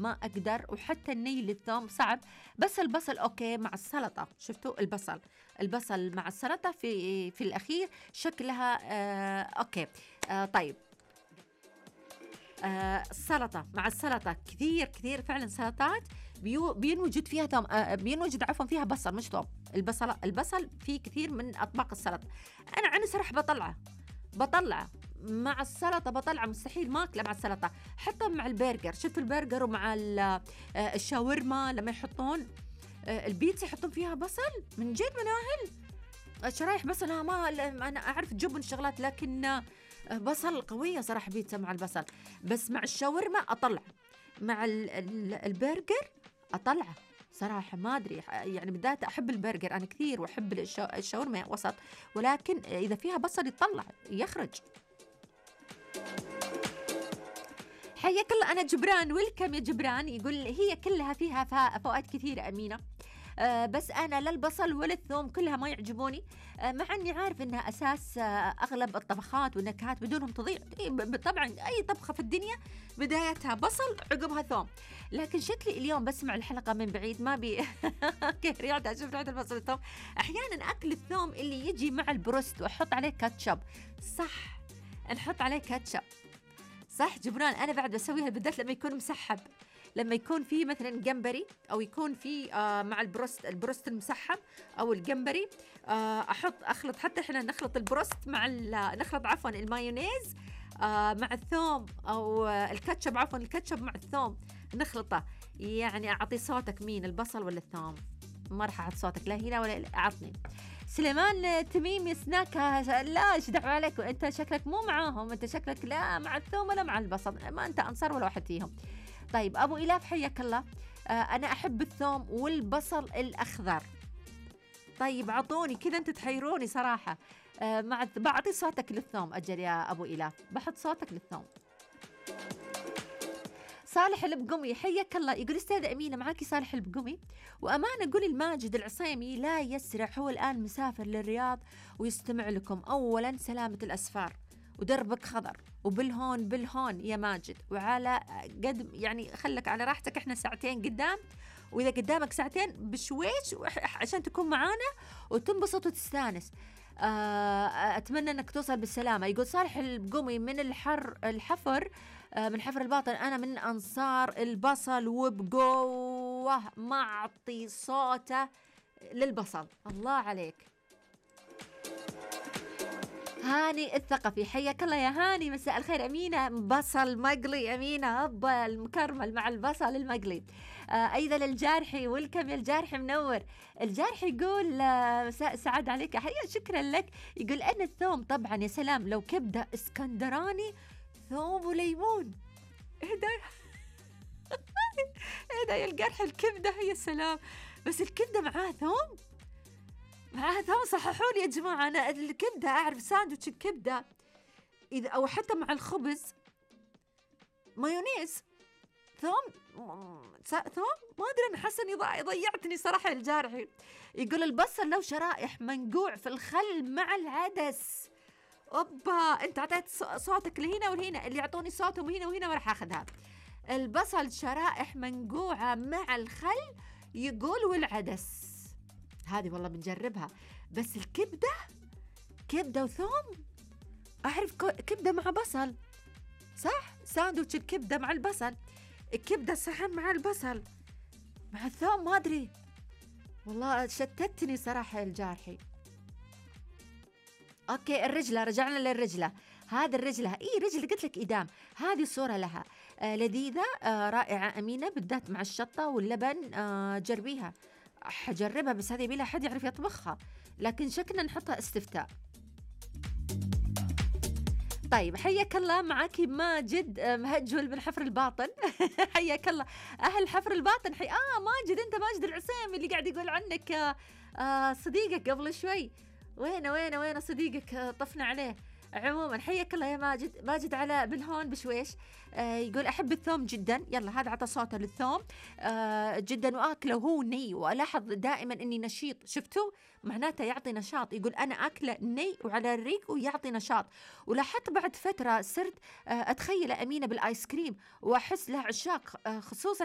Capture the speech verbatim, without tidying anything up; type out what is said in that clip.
ما أقدر، وحتى الني للثوم صعب. بس البصل أوكي مع السلطة. شفتوا البصل البصل مع السلطة في في الأخير شكلها آه أوكي. آه طيب آه السلطة مع السلطة كثير كثير فعلا سلطات بيو بينوجد فيها ثوم، آه بينوجد عفوا فيها بصل مش ثوم. البصل البصل في كثير من أطباق السلطة. أنا عن صراحة بطلعه بطلعه مع السلطة، بطلعه مستحيل ما أكله مع السلطة. حتى مع البرجر، شفت البرجر ومع الشاورما لما يحطون البيتزا يحطون فيها بصل، من جد مناهل شرايح بصل. أنا ما أنا أعرف جبن الشغلات، لكن بصل قوية صراحة بيتزا مع البصل. بس مع الشاورما أطلع، مع البرجر أطلع صراحة ما أدري يعني. بالذات أحب البرجر أنا كثير، وأحب الشاورما وسط، ولكن إذا فيها بصل يطلع يخرج. حياك الله. أنا جبران، ويلكم يا جبران. يقول هي كلها فيها فوائد كثيرة أمينة، آه بس أنا لا البصل ولا الثوم كلها ما يعجبوني، آه مع أني عارف أنها أساس آه أغلب الطبخات والنكهات بدونهم تضيع. طبعا أي طبخة في الدنيا بدايتها بصل عقبها ثوم، لكن شكلي اليوم بسمع الحلقة من بعيد ما بي كيف رياضة أشوف رياضة البصل والثوم. أحيانا أكل الثوم اللي يجي مع البروست وأحط عليه كاتشب، صح نحط عليه كاتشب صح جبران. أنا بعد بسويها بالذات لما يكون مسحب، لما يكون في مثلا جمبري أو يكون في آه مع البروست البروست المسحب أو الجمبري، آه أحط أخلط. حتى إحنا نخلط البروست مع نخلط عفوا المايونيز آه مع الثوم، أو آه الكاتشب عفوا الكاتشب مع الثوم نخلطه. يعني أعطي صوتك مين، البصل ولا الثوم؟ ما راح أحط صوتك لا هنا ولا أعطني. سليمان تميم يسناك، لا ايش دعوة عليك، وانت شكلك مو معاهم، انت شكلك لا مع الثوم ولا مع البصل، ما انت انصار ولا واحد فيهم. طيب ابو الاف حياك الله. آه انا احب الثوم والبصل الاخضر. طيب عطوني كذا، انت تحيروني صراحة. آه مع بعطي صوتك للثوم. اجل يا ابو الاف بحط صوتك للثوم. صالح البقمي حياك الله. يقول استاذة أمينة معاكي صالح البقمي، وأمانة قولي الماجد العصيمي لا يسرح، هو الآن مسافر للرياض ويستمع لكم. أولا سلامة الأسفار ودربك خضر، وبالهون بالهون يا ماجد، وعلى قدم يعني خلك على راحتك. احنا ساعتين قدام، وإذا قدامك ساعتين بشويش عشان تكون معانا وتنبسط وتستانس. أتمنى أنك توصل بالسلامة. يقول صالح البقمي من الحر الحفر من حفر الباطن، أنا من أنصار البصل وبقوة ما أعطي صوته للبصل. الله عليك. هاني الثقفي حياك الله يا هاني، مساء الخير. أمينة بصل مقلي، أمينة أبا المكرمل مع البصل المقلي. آه أيضا الجارحي، والكم يا الجارحي منور. الجارحي يقول آه سعد عليك حقيقة، شكرا لك. يقول أن الثوم طبعا يا سلام، لو كبدة اسكندراني ثوم وليمون. إيه ده إيه ده يا الجرح، الكبدة يا سلام، بس الكبدة معاها ثوم، معاها ثوم. صححوا لي يا جماعة، أنا الكبدة أعرف ساندويتش الكبدة إذا أو حتى مع الخبز مايونيز ثوم ثوم ما أدري. أنا حاسة إني ضيعتني صراحة. الجارحي يقول البصل لو شرائح منقوع في الخل مع العدس. أوبا أنت عطيت صوتك لهنا ولهنا، اللي يعطوني صوتهم هنا وهنا ما راح أخذها. البصل شرائح منقوعة مع الخل يقول والعدس، هذه والله بنجربها. بس الكبدة كبدة وثوم، أعرف كبدة مع بصل صح، ساندويتش الكبدة مع البصل، الكبدة صحن مع البصل مع الثوم، ما أدري والله شتتني صراحة الجارحي. أوكي الرجلة، رجعنا للرجلة. هذا الرجلة إيه رجلة قلت لك إدام، هذه صورة لها آه لذيذة آه رائعة أمينة، بالذات مع الشطة واللبن. آه جربيها، حجربها، بس هذه بلا حد يعرف يطبخها، لكن شكلنا نحطها استفتاء. طيب حياك الله. معاكي ماجد مهجول من حفر الباطن. حياك الله أهل حفر الباطن. حي... آه ماجد، أنت ماجد العسيمي اللي قاعد يقول عنك آه آه صديقك قبل شوي. وين وين وين صديقك طفنا عليه. عموما حياك الله يا ماجد. ماجد على بالهون بشويش آه يقول أحب الثوم جدا. يلا هذا عطى صوته للثوم آه جدا، وأكله هو ني، وألاحظ دائما أني نشيط. شفتوا معناته يعطي نشاط. يقول أنا أكله ني وعلى الريق ويعطي نشاط. ولاحظت بعد فترة صرت آه أتخيل أمينة بالآيس كريم وأحس له عشاق آه خصوصا